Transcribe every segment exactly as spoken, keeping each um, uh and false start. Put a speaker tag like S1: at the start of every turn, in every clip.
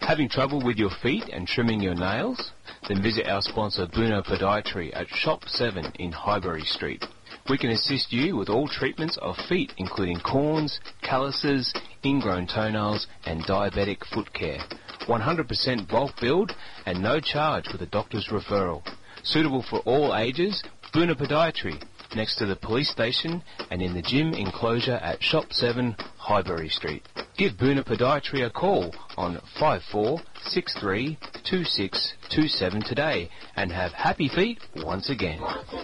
S1: Having trouble with your feet and trimming your nails? Then visit our sponsor Buno Podiatry at Shop seven in Highbury Street. We can assist you with all treatments of feet, including corns, calluses, ingrown toenails and diabetic foot care. one hundred percent bulk billed and no charge with a doctor's referral. Suitable for all ages, Buno Podiatry, next to the police station and in the gym enclosure at Shop seven, Highbury Street. Give Buno Podiatry a call on five four six three two six two seven today and have happy feet once again.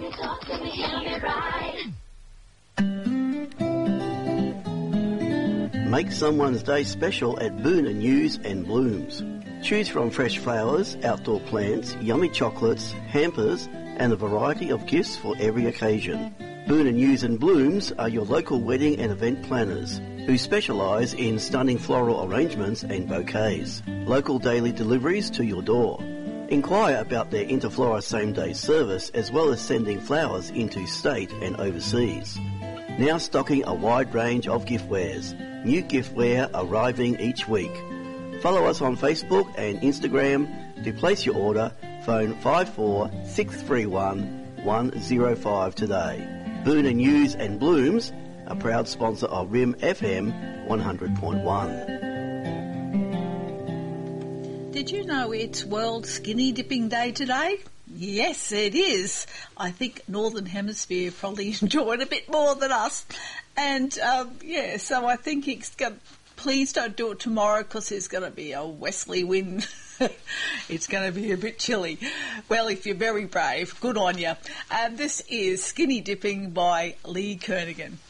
S2: Make someone's day special at Boona News and Blooms. Choose from fresh flowers, outdoor plants, yummy chocolates, hampers, and a variety of gifts for every occasion. Boona News and Blooms are your local wedding and event planners who specialise in stunning floral arrangements and bouquets. Local daily deliveries to your door. Inquire about their Interflora same-day service as well as sending flowers into state and overseas. Now stocking a wide range of giftwares. New giftware arriving each week. Follow us on Facebook and Instagram. To place your order, phone five four six three one one zero five today. Boona News and Blooms, a proud sponsor of R I M F M one hundred point one.
S3: Did you know it's World Skinny Dipping Day today? Yes, it is. I think Northern Hemisphere probably enjoy it a bit more than us. And, um, yeah, so I think it's going. Please don't do it tomorrow because there's going to be a westerly wind. It's going to be a bit chilly. Well, if you're very brave, good on you. And this is Skinny Dipping by Lee Kernaghan.